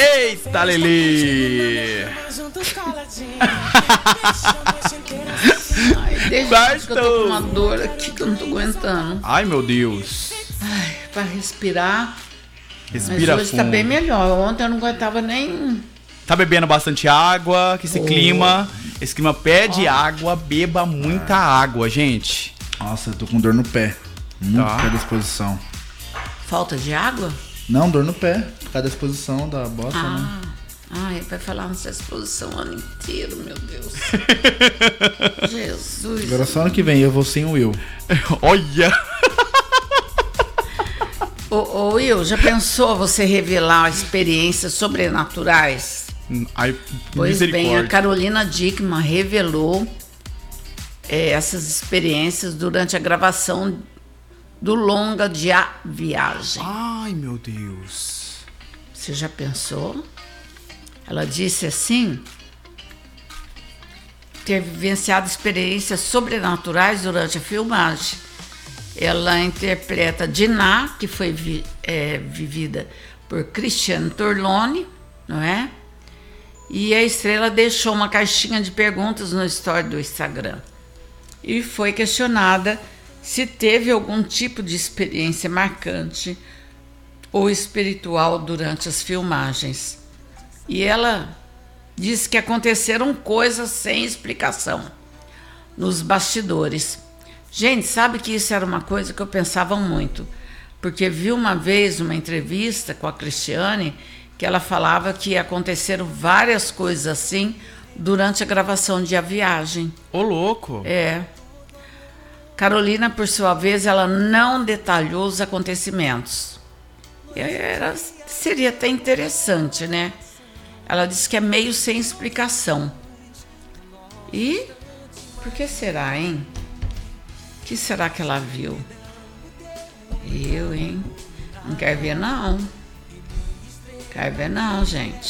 Eita, Lili! Ai, deixa que eu tô com uma dor aqui que eu não tô aguentando. Ai, meu Deus. Ai, pra respirar. Respira mas hoje fundo. tá bem melhor. Ontem eu não aguentava nem... Tá bebendo bastante água, que esse clima pede água, beba muita água, gente. Nossa, eu tô com dor no pé. Muito pé da exposição. Falta de água? Não, dor no pé. Por causa da exposição da bota, né? Ele vai falar nessa exposição o ano inteiro, meu Deus. Jesus. Agora só ano que vem eu vou sem o Will. Olha! Ô Will, já pensou você revelar experiências sobrenaturais? Ai, Pois bem, a misericórdia. Carolina Dickman revelou essas experiências durante a gravação do longa de A Viagem. Ai, meu Deus. Você já pensou? Ela disse assim, ter vivenciado experiências sobrenaturais durante a filmagem. Ela interpreta Dinah, que foi vivida por Christiane Torlone, não é? E a estrela deixou uma caixinha de perguntas no story do Instagram. E foi questionada se teve algum tipo de experiência marcante ou espiritual durante as filmagens. E ela disse que aconteceram coisas sem explicação nos bastidores. Gente, sabe que isso era uma coisa que eu pensava muito, porque vi uma vez uma entrevista com a Cristiane que ela falava que aconteceram várias coisas assim durante a gravação de A Viagem. Ô, louco. Carolina, por sua vez, ela não detalhou os acontecimentos. Seria até interessante, né? Ela disse que é meio sem explicação. E por que será, hein? O que será que ela viu? Eu, hein? Não quero ver, não. Quero ver, não, gente.